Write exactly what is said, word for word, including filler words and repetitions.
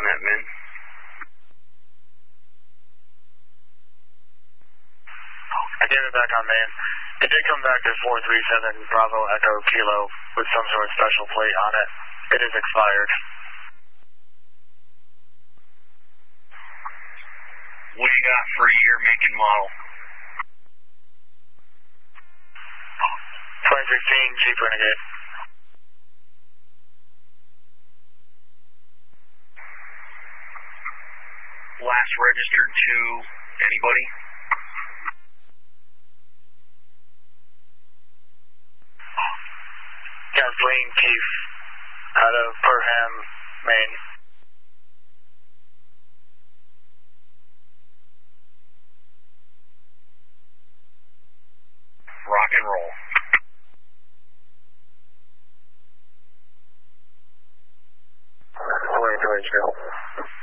that, man. I gave it back on main. It did come back to four three seven Bravo Echo Kilo with some sort of special plate on it. It is expired. What do you got for a year, make, and model? twenty sixteen Jeep Renegade. Last registered to anybody? Kathleen Keefe out of Perham, Maine. Rock and roll. Wait, wait, wait.